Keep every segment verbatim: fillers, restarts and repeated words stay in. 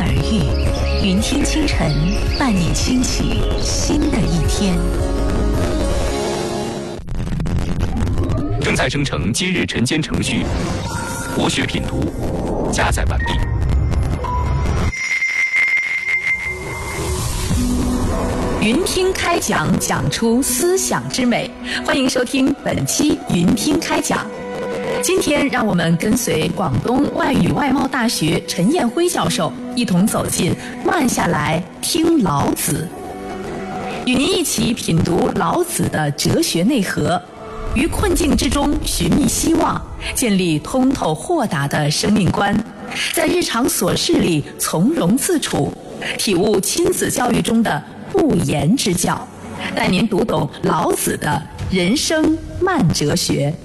而愈，云听清晨伴你轻启新的一天。 正在生成今日晨间程序，国学品读加载完毕。 云听开讲，讲出思想之美。欢迎收听本期云听开讲。今天让我们跟随广东外语外贸大学陈彦辉教授一同走进慢下来听老子，与您一起品读老子的哲学内核，于困境之中寻觅希望，建立通透豁达的生命观，在日常琐事里从容自处，体悟亲子教育中的不言之教，带您读懂老子的人生慢哲学。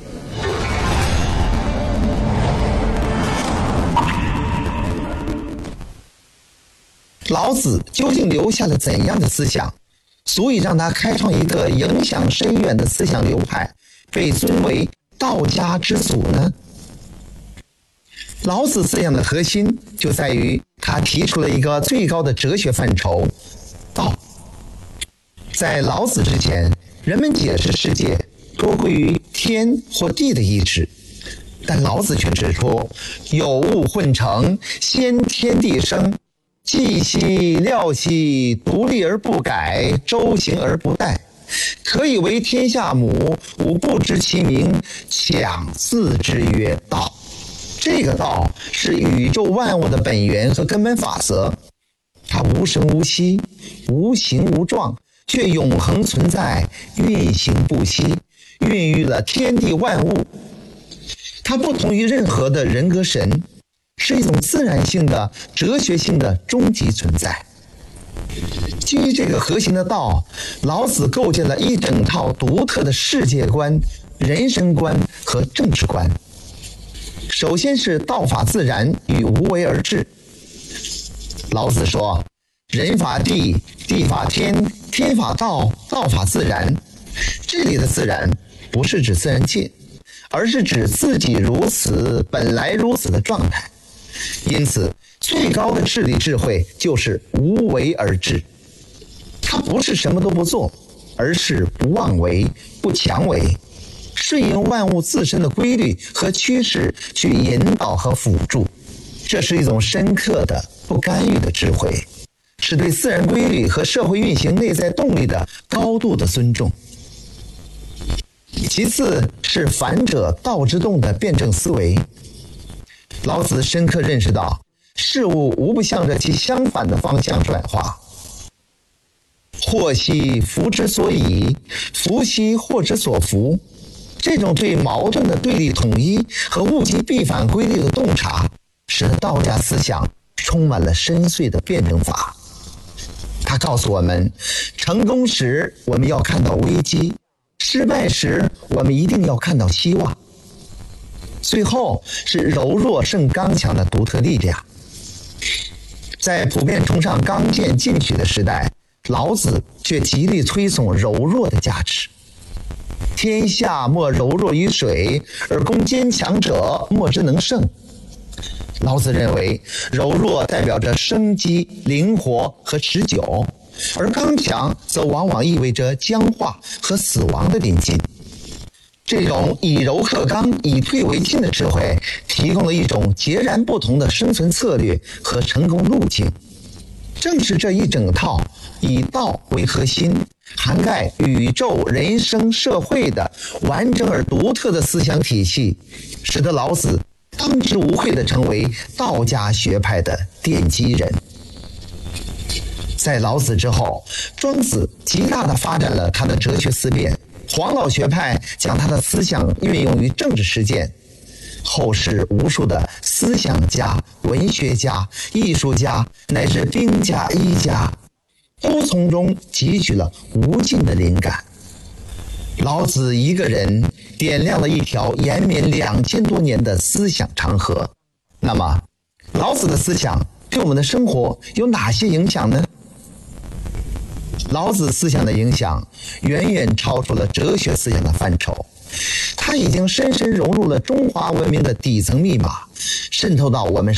老子究竟留下了怎样的思想，足以让他开创一个影响深远的思想流派，被尊为道家之祖呢？老子思想的核心就在于他提出了一个最高的哲学范畴——道。在老子之前，人们解释世界多归于天或地的意志，但老子却指出，有物混成，先天地生，寂兮寥兮，独立而不改，周行而不殆，可以为天下母，吾不知其名，强自之曰道。这个道是宇宙万物的本源和根本法则，它无声无息，无形无状，却永恒存在，运行不息，孕育了天地万物。它不同于任何的人格神，是一种自然性的、哲学性的终极存在。基于这个核心的道，老子构建了一整套独特的世界观、人生观和政治观。首先是道法自然与无为而治。老子说，人法地，地法天，天法道，道法自然。这里的自然不是指自然界，而是指自己如此、本来如此的状态。因此，最高的治理智慧就是无为而治。它不是什么都不做，而是不妄为、不强为，顺应万物自身的规律和趋势去引导和辅助。这是一种深刻的不干预的智慧，是对自然规律和社会运行内在动力的高度的尊重。其次是反者道之动的辩证思维。老子深刻认识到，事物无不向着其相反的方向转化。祸兮福之所倚，福兮祸之所伏。这种对矛盾的对立统一和物极必反规律的洞察，使得道家思想充满了深邃的辩证法。他告诉我们，成功时我们要看到危机，失败时我们一定要看到希望。最后是柔弱胜刚强的独特力量。在普遍崇尚刚健进取的时代，老子却极力推崇柔弱的价值。天下莫柔弱于水，而攻坚强者莫之能胜。老子认为，柔弱代表着生机、灵活和持久，而刚强则往往意味着僵化和死亡的临近。这种以柔克刚、以退为进的智慧，提供了一种截然不同的生存策略和成功路径。正是这一整套以道为核心，涵盖宇宙、人生、社会的完整而独特的思想体系，使得老子当之无愧地成为道家学派的奠基人。在老子之后，庄子极大地发展了他的哲学思辨，黄老学派将他的思想运用于政治实践，后世无数的思想家、文学家、艺术家乃至兵家、医家都从中汲取了无尽的灵感。老子一个人点亮了一条延绵两千多年的思想长河。那么，老子的思想对我们的生活有哪些影响呢？老子思想的影响远远超出了哲学思想的范畴，它已经深深融入了中华文明的底层密码，渗透到我们